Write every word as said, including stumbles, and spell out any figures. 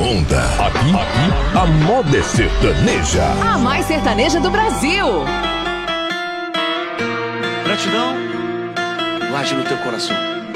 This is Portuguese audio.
onda. Aqui, aqui, a moda é sertaneja. A mais sertaneja do Brasil. Gratidão, guarde no teu coração.